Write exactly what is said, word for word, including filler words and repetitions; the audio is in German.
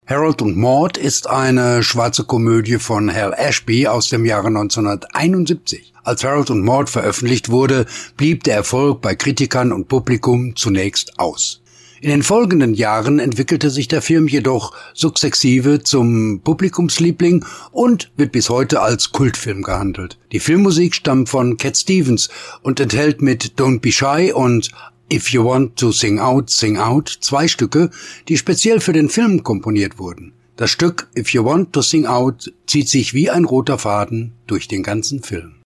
Harold und Maude ist eine schwarze Komödie von Hal Ashby aus dem Jahre neunzehnhunderteinundsiebzig. Als Harold und Maude veröffentlicht wurde, blieb der Erfolg bei Kritikern und Publikum zunächst aus. In den folgenden Jahren entwickelte sich der Film jedoch sukzessive zum Publikumsliebling und wird bis heute als Kultfilm gehandelt. Die Filmmusik stammt von Cat Stevens und enthält mit Don't Be Shy und If You Want to Sing Out, Sing Out zwei Stücke, die speziell für den Film komponiert wurden. Das Stück If You Want to Sing Out zieht sich wie ein roter Faden durch den ganzen Film.